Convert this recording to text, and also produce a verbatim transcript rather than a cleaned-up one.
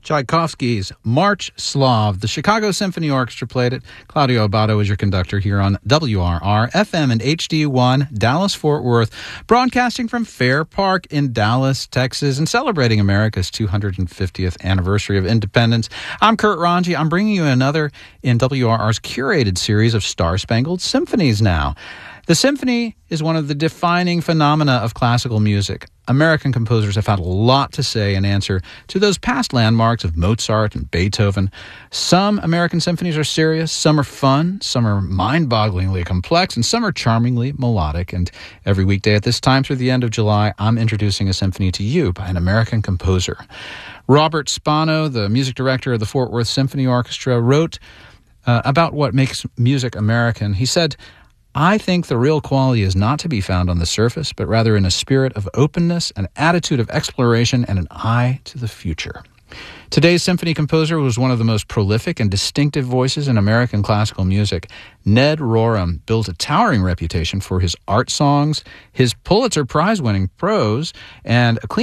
Tchaikovsky's March Slav. The Chicago Symphony Orchestra played it. Claudio Abbado is your conductor here on W R R, F M and H D one, Dallas-Fort Worth, broadcasting from Fair Park in Dallas, Texas, and celebrating America's two hundred fiftieth anniversary of independence. I'm Kurt Ranji. I'm bringing you another in W R R's curated series of Star-Spangled Symphonies now. The symphony is one of the defining phenomena of classical music. American composers have had a lot to say and answer to those past landmarks of Mozart and Beethoven. Some American symphonies are serious, some are fun, some are mind-bogglingly complex, and some are charmingly melodic. And every weekday at this time through the end of July, I'm introducing a symphony to you by an American composer. Robert Spano, the music director of the Fort Worth Symphony Orchestra, wrote uh, about what makes music American. He said, "I think the real quality is not to be found on the surface, but rather in a spirit of openness, an attitude of exploration, and an eye to the future." Today's symphony composer was one of the most prolific and distinctive voices in American classical music. Ned Rorem built a towering reputation for his art songs, his Pulitzer Prize-winning prose, and a clean